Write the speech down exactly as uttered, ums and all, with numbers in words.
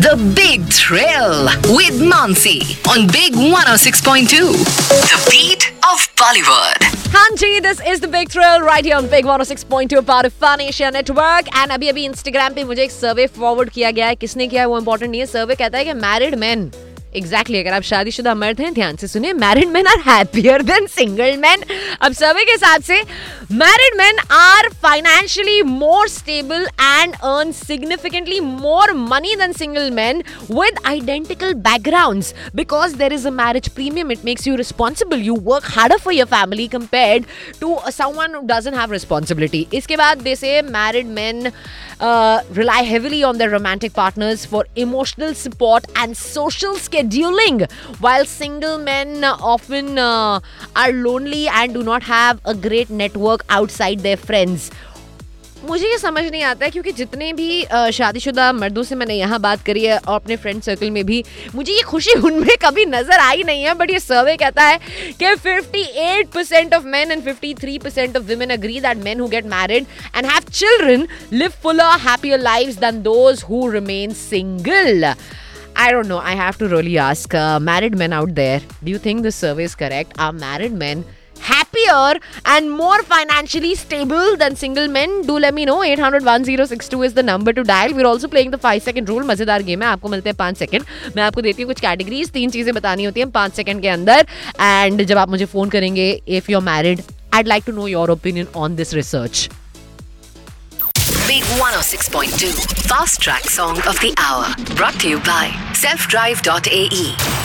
The Big Thrill with Mansi on Big one oh six point two. The beat of Bollywood. हाँ जी, this is the Big Thrill right here on Big one oh six point two, part of Fun Asia Network. And अभी अभी Instagram पे मुझे एक सर्वे forward किया गया है. किसने किया है वो इम्पोर्टेंट नहीं है. सर्वे कहता है कि मैरिड मैन, एग्जैक्टली exactly, अगर आप शादीशुदा मर्द हैं ध्यान से सुनिए, married man are happier than single man. अब सर्वे के हिसाब से married man are financially more stable and earn significantly more money then single man with identical backgrounds because there is a marriage premium. It makes you responsible, you work harder for your family compared to someone who doesn't have responsibility. इसके बाद दे से married man rely heavily on their romantic partners for emotional support and social scheduling, while single men uh, often uh, are lonely and do not have a great network outside their friends. मुझे ये समझ नहीं आता है क्योंकि जितने भी uh, शादीशुदा मर्दों से मैंने यहाँ बात करी है और अपने फ्रेंड सर्कल में भी, मुझे ये खुशी उनमें कभी नजर आई नहीं है. बट ये सर्वे कहता है कि fifty-eight percent of men and fifty-three percent of women agree that men who get married and have children live fuller, happier lives than those who remain single. I don't know. I have to really ask uh, married men out there, do you think this survey is correct? Are married men happier and more financially stable than single men? Do let me know. eight hundred one oh six two is the number to dial. We're also playing the five second rule. मजेदार game है. आपको मिलते हैं पाँच second. मैं आपको देती हूँ कुछ कैटेगरीज, तीन चीजें बतानी होती हैं पाँच सेकंड के अंदर. एंड जब आप मुझे फोन करेंगे, if you're married, I'd like to know your opinion on this research. Big one oh six point two Fast Track Song of the Hour, brought to you by self drive dot a e.